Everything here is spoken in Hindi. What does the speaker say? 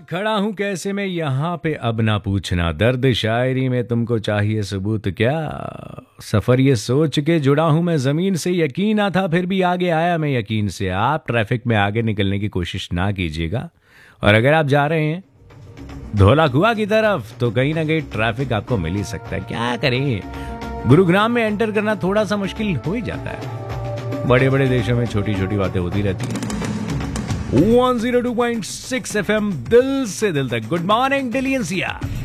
खड़ा हूं कैसे मैं यहाँ पे अब ना पूछना, दर्द शायरी में तुमको चाहिए सबूत क्या। सफर ये सोच के जुड़ा हूं मैं जमीन से, यकीन ना था फिर भी आगे आया मैं यकीन से। आप ट्रैफिक में आगे निकलने की कोशिश ना कीजिएगा, और अगर आप जा रहे हैं धौला कुआं की तरफ तो कहीं ना कहीं ट्रैफिक आपको मिल ही सकता है। क्या करें, गुरुग्राम में एंटर करना थोड़ा सा मुश्किल हो ही जाता है। बड़े बड़े देशों में छोटी छोटी बातें होती रहती हैं। 102.6 FM, दिल से दिल तक। Good morning Delhi NCR.